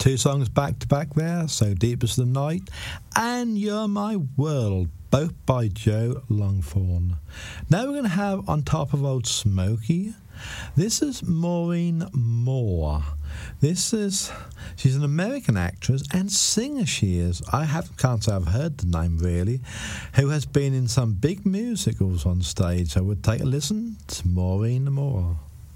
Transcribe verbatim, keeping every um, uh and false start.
Two songs back to back there, So Deep as the Night and You're My World, both by Joe Longthorne. Now we're going to have On Top of Old Smoky. This is Maureen Moore. This is, she's an American actress and singer she is. I have, can't say I've heard the name really, who has been in some big musicals on stage. So we'll take a listen to Maureen Moore.